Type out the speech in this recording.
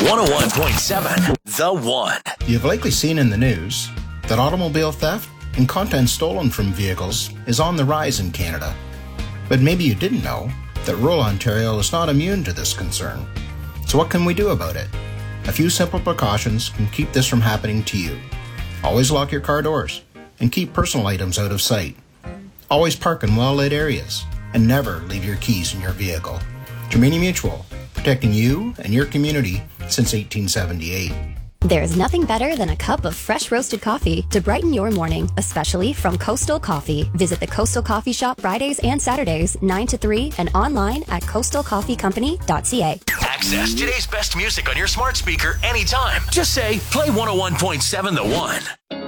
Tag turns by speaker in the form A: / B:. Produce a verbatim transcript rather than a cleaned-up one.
A: one oh one point seven The One.
B: You've likely seen in the news that automobile theft and content stolen from vehicles is on the rise in Canada. But maybe you didn't know that rural Ontario is not immune to this concern. So what can we do about it? A few simple precautions can keep this from happening to you. Always lock your car doors and keep personal items out of sight. Always park in well-lit areas and never leave your keys in your vehicle. Germania Mutual, protecting you and your community since eighteen seventy-eight.
C: There's nothing better than a cup of fresh roasted coffee to brighten your morning, especially from Coastal Coffee. Visit the Coastal Coffee Shop Fridays and Saturdays, nine to three, and online at coastal coffee company dot c a.
A: Access today's best music on your smart speaker anytime. Just say, play one oh one point seven The One.